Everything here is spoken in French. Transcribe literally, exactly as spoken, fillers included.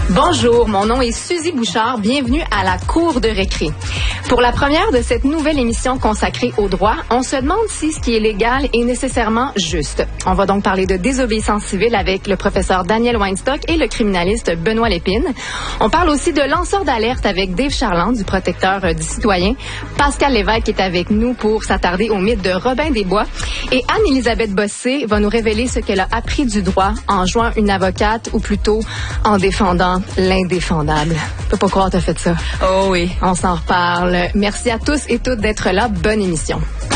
Bonjour, mon nom est Suzy Bouchard. Bienvenue à la Cour de récré. Pour la première de cette nouvelle émission consacrée au droit, on se demande si ce qui est légal est nécessairement juste. On va donc parler de désobéissance civile avec le professeur Daniel Weinstock et le criminaliste Benoît Lépine. On parle aussi de lanceur d'alerte avec Dave Charland du Protecteur du citoyen. Pascal Lévesque est avec nous pour s'attarder au mythe de Robin des Bois. Et Anne-Élisabeth Bossé va nous révéler ce qu'elle a appris du droit en jouant une avocate ou plutôt en défendant l'indéfendable. Je peux pas croire que t'as fait ça. Oh oui. On s'en reparle. Merci à tous et toutes d'être là. Bonne émission.